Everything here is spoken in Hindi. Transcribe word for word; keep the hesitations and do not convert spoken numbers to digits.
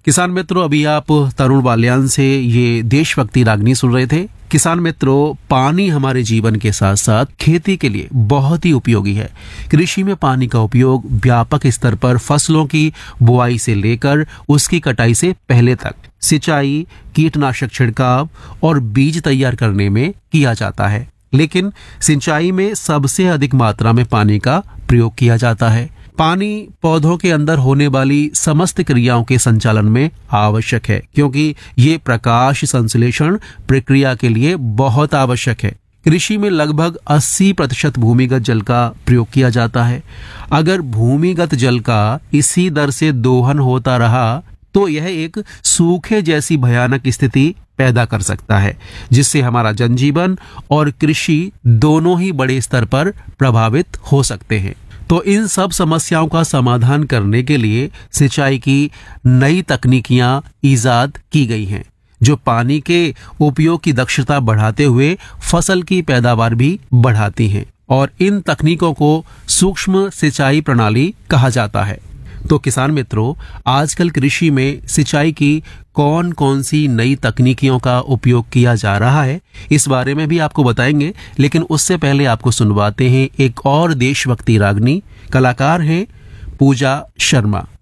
किसान मित्रों, अभी आप तरुण बाल्यान से ये देशभक्ति रागनी सुन रहे थे। किसान मित्रों, पानी हमारे जीवन के साथ साथ खेती के लिए बहुत ही उपयोगी है। कृषि में पानी का उपयोग व्यापक स्तर पर फसलों की बुआई से लेकर उसकी कटाई से पहले तक सिंचाई, कीटनाशक छिड़काव और बीज तैयार करने में किया जाता है। लेकिन सिंचाई में सबसे अधिक मात्रा में पानी का प्रयोग किया जाता है। पानी पौधों के अंदर होने वाली समस्त क्रियाओं के संचालन में आवश्यक है, क्योंकि ये प्रकाश संश्लेषण प्रक्रिया के लिए बहुत आवश्यक है। कृषि में लगभग अस्सी प्रतिशत भूमिगत जल का प्रयोग किया जाता है। अगर भूमिगत जल का इसी दर से दोहन होता रहा तो यह एक सूखे जैसी भयानक स्थिति पैदा कर सकता है, जिससे हमारा जनजीवन और कृषि दोनों ही बड़े स्तर पर प्रभावित हो सकते हैं। तो इन सब समस्याओं का समाधान करने के लिए सिंचाई की नई तकनीकियां ईजाद की गई हैं, जो पानी के उपयोग की दक्षता बढ़ाते हुए फसल की पैदावार भी बढ़ाती हैं। और इन तकनीकों को सूक्ष्म सिंचाई प्रणाली कहा जाता है। तो किसान मित्रों, आजकल कृषि में सिंचाई की कौन कौन सी नई तकनीकियों का उपयोग किया जा रहा है, इस बारे में भी आपको बताएंगे। लेकिन उससे पहले आपको सुनवाते हैं एक और देशभक्ति रागनी। कलाकार हैं पूजा शर्मा।